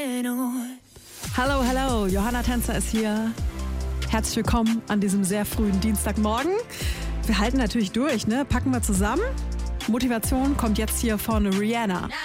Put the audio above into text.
Hallo, hallo, Johanna Tänzer ist hier. Herzlich willkommen an diesem sehr frühen Dienstagmorgen. Wir halten natürlich durch, ne? Packen wir zusammen. Motivation kommt jetzt hier von Rihanna.